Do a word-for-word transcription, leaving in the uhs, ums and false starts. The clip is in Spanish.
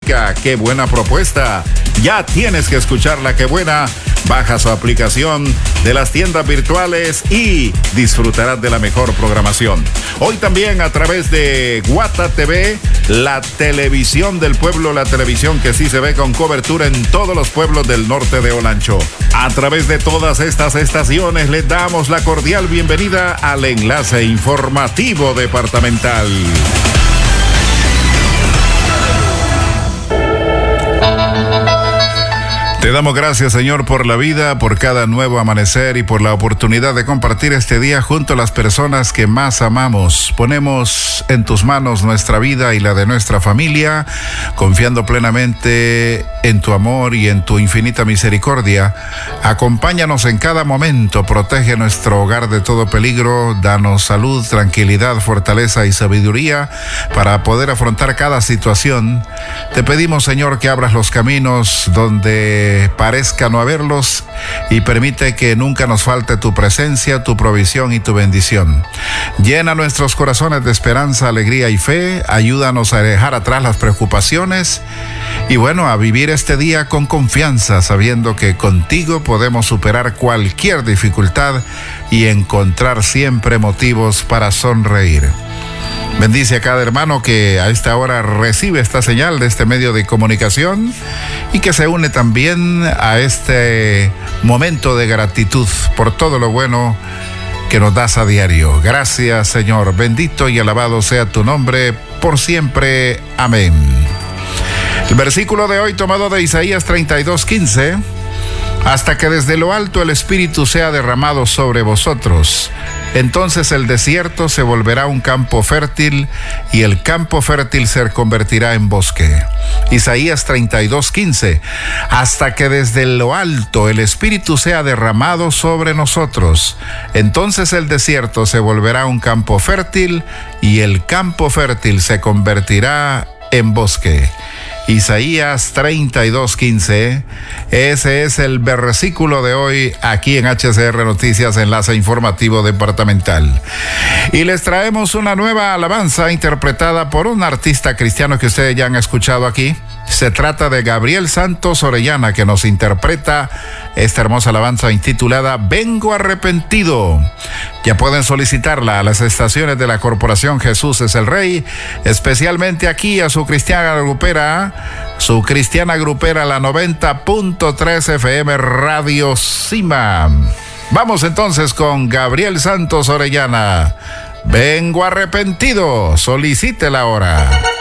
música. ¡Qué buena propuesta! Ya tienes que escucharla, qué buena. Baja su aplicación de las tiendas virtuales y disfrutarás de la mejor programación. Hoy también a través de Guata T V, la televisión del pueblo, la televisión que sí se ve con cobertura en todos los pueblos del norte de Olancho. A través de todas estas estaciones les damos la cordial bienvenida al enlace informativo departamental. Te damos gracias, Señor, por la vida, por cada nuevo amanecer y por la oportunidad de compartir este día junto a las personas que más amamos. Ponemos en tus manos nuestra vida y la de nuestra familia, confiando plenamente en tu amor y en tu infinita misericordia. Acompáñanos en cada momento, protege nuestro hogar de todo peligro, danos salud, tranquilidad, fortaleza y sabiduría para poder afrontar cada situación. Te pedimos, Señor, que abras los caminos donde parezca no haberlos y permite que nunca nos falte tu presencia, tu provisión y tu bendición. Llena nuestros corazones de esperanza, alegría y fe. Ayúdanos a dejar atrás las preocupaciones y bueno, a vivir este día con confianza, sabiendo que contigo podemos superar cualquier dificultad y encontrar siempre motivos para sonreír. Bendice a cada hermano que a esta hora recibe esta señal de este medio de comunicación y que se une también a este momento de gratitud por todo lo bueno que nos das a diario. Gracias, Señor. Bendito y alabado sea tu nombre por siempre. Amén. El versículo de hoy tomado de Isaías treinta y dos, quince. Hasta que desde lo alto el Espíritu sea derramado sobre vosotros, entonces el desierto se volverá un campo fértil y el campo fértil se convertirá en bosque. Isaías treinta y dos, quince. Hasta que desde lo alto el Espíritu sea derramado sobre nosotros, entonces el desierto se volverá un campo fértil y el campo fértil se convertirá en bosque. Isaías treinta y dos, quince. Ese es el versículo de hoy aquí en H C R Noticias, enlace informativo departamental. Y les traemos una nueva alabanza interpretada por un artista cristiano que ustedes ya han escuchado aquí. Se trata de Gabriel Santos Orellana, que nos interpreta esta hermosa alabanza intitulada Vengo Arrepentido. Ya pueden solicitarla a las estaciones de la Corporación Jesús es el Rey, especialmente aquí a su cristiana grupera, su cristiana grupera, la noventa punto tres F M Radio Cima. Vamos entonces con Gabriel Santos Orellana. Vengo Arrepentido. Solicítela ahora.